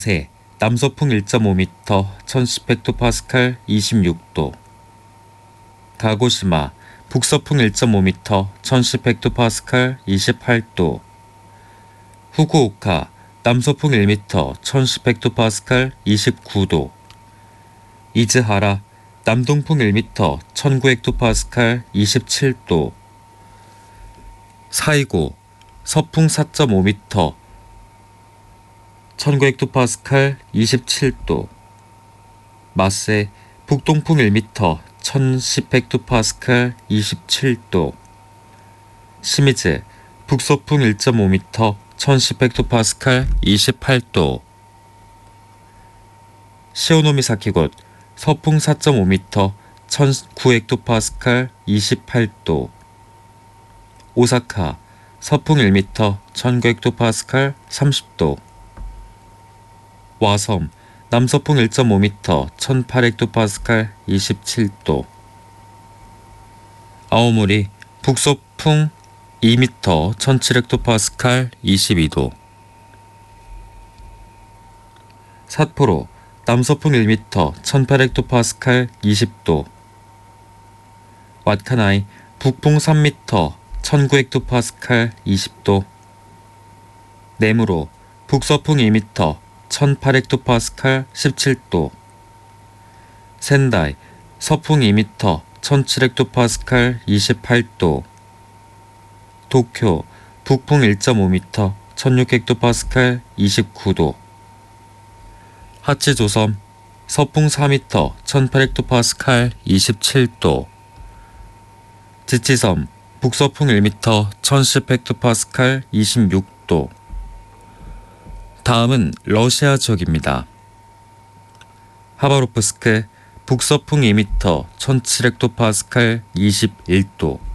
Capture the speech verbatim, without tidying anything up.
세. 남서풍 일 점 오 미터 천십 헥토파스칼 이십육 도. 가고시마 북서풍 일 점 오 미터 천십 헥토파스칼 이십팔 도. 후쿠오카 남서풍 일 미터 천십 헥토파스칼 이십구 도. 이즈하라 남동풍 일 미터 천구 헥토파스칼 이십칠 도. 사이고 서풍 사 점 오 미터 천구 헥토파스칼 이십칠 도. 마세 북동풍 일 미터 천십 헥토파스칼 이십칠 도. 시미즈 북서풍 일 점 오 미터 천십 헥토파스칼 이십팔 도. 시오노미사키곳 서풍 사 점 오 미터 천구 헥토파스칼 이십팔 도. 오사카 서풍 일 미터 천구 헥토파스칼 삼십 도. 와섬 남서풍 일 점 오 미터 천팔 헥토파스칼 이십칠 도. 아오모리 북서풍 이 미터 천칠 헥토파스칼 이십이 도. 삿포로 남서풍 일 미터 천팔 헥토파스칼 이십 도. 왓카나이 북풍 삼 미터 천구 헥토파스칼 이십 도. 네무로 북서풍 이 미터 천팔 헥토파스칼 십칠 도. 센다이 서풍 이 미터 천칠 헥토파스칼 이십팔 도. 도쿄 북풍 일 점 오 미터 천육 헥토파스칼 이십구 도. 하치조섬 서풍 사 미터 천팔 헥토파스칼 이십칠 도. 지치섬 북서풍 일 미터 천십 헥토파스칼 이십육 도. 다음은 러시아 지역입니다. 하바롭스크 북서풍 이 미터 천칠 헥토파스칼 이십일 도.